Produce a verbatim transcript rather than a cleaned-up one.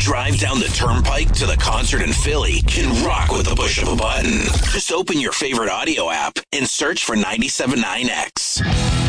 drive down the turnpike to the concert in Philly can rock with the push of a button. Just open your favorite audio app and search for ninety-seven point nine X.